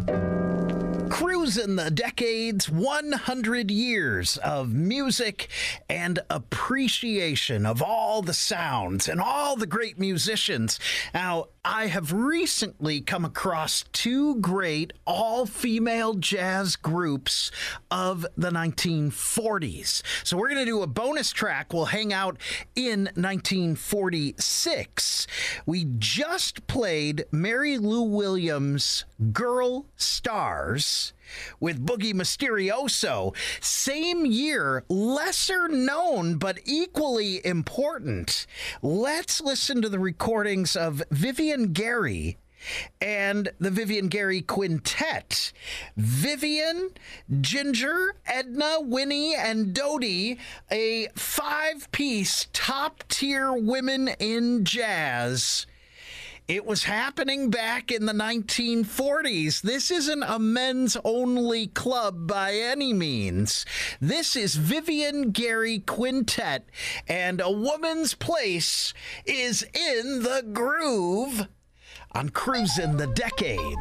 Cruising the decades, 100 years of music and appreciation of all the sounds and all the great musicians. Now, I have recently come across two great all-female jazz groups of the 1940s. So we're going to do a bonus track. We'll hang out in 1946. We just played Mary Lou Williams' Girl Stars with Boogie Mysterioso. Same year, lesser known but equally important. Let's listen to the recordings of Vivian Gary and the Vivian Gary Quintet. Vivian, Ginger, Edna, Winnie, and Dodie, a five-piece top-tier women in jazz. It was happening back in the 1940s. This isn't a men's-only club by any means. This is Vivian Gary Quintet, and A Woman's Place is in the Groove on Cruising the Decades.